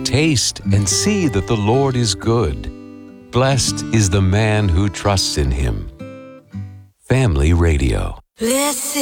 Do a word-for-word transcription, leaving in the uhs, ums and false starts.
Taste and see that the Lord is good. Blessed is the man who trusts in him. Family Radio. Listen.